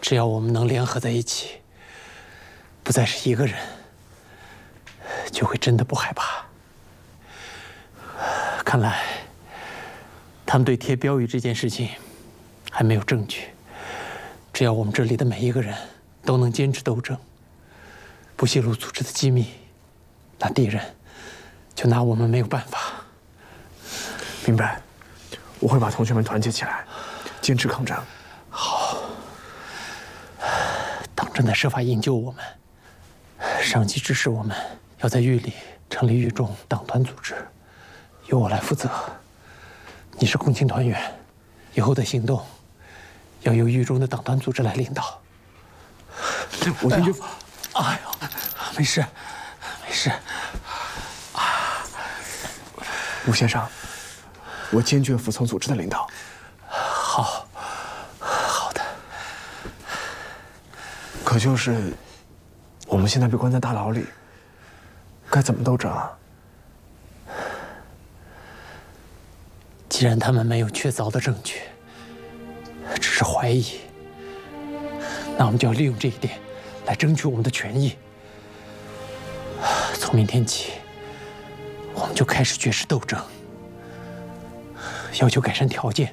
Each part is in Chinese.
只要我们能联合在一起，不再是一个人，就会真的不害怕。看来，他们对贴标语这件事情还没有证据。只要我们这里的每一个人都能坚持斗争，不泄露组织的机密，那敌人就拿我们没有办法。 明白，我会把同学们团结起来，坚持抗战。 好，党正在设法营救我们。上级指示我们要在狱里成立狱中党团组织，由我来负责。你是共青团员，以后的行动要由狱中的党团组织来领导。 我坚决。 哎呦，没事，没事。 吴先生，我坚决服从组织的领导。 好，好的。 可就是我们现在被关在大牢里，该怎么斗争啊？ 既然他们没有确凿的证据，只是怀疑，那我们就要利用这一点来争取我们的权益。从明天起，我们就开始绝食斗争，要求改善条件，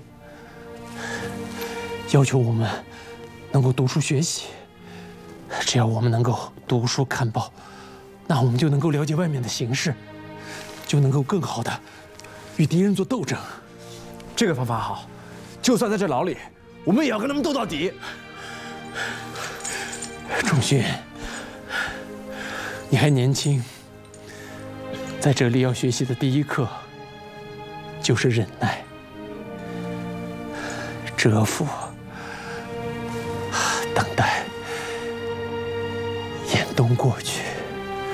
要求我们能够读书学习。只要我们能够读书看报，那我们就能够了解外面的形势，就能够更好的与敌人做斗争。 这个方法好，就算在这牢里，我们也要跟他们斗到底。 仲勋，你还年轻，在这里要学习的第一课就是忍耐、蛰伏、等待严冬过去。